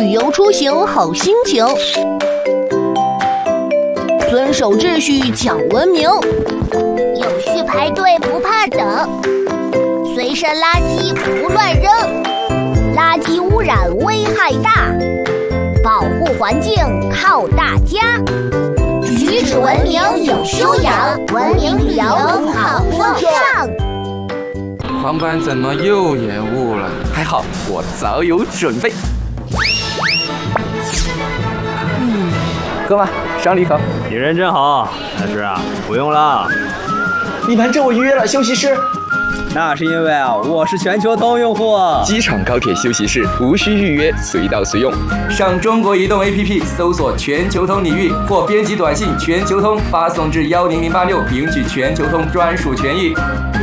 旅游出行好心情，遵守秩序讲文明， 有序排队不怕等，随身垃圾不乱扔，垃圾污染危害大，保护环境靠大家。举止文明有修养，文明旅游好风尚。 航班怎么又延误了？还好我早有准备。喝吧，赏你一口。 你人真好，但是不用了。 你瞒着我预约了休息室。 那是因为我是全球通用户。 机场高铁休息室无需预约，随到随用。上中国移动 APP 搜索全球通领域，或编辑短信全球通发送至10086，领取全球通专属权益。